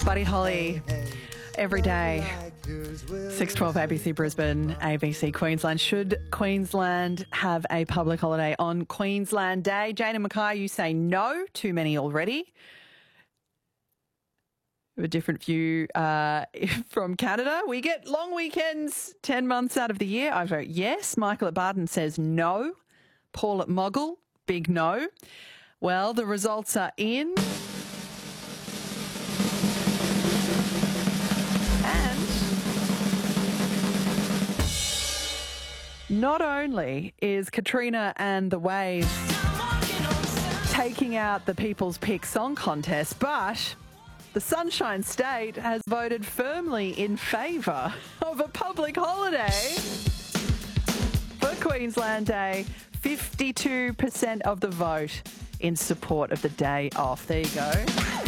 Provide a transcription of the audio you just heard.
Buddy Holly, every day. 6:12 ABC Brisbane, ABC Queensland. Should Queensland have a public holiday on Queensland Day? Jane and Mackay, you say no, too many already. A different view from Canada. We get long weekends 10 months out of the year. I vote yes. Michael at Barton says no. Paul at Moggle, big no. Well, the results are in. And not only is Katrina and the Waves taking out the People's Pick Song Contest, but the Sunshine State has voted firmly in favour of a public holiday for Queensland Day. 52% of the vote in support of the day off. There you go.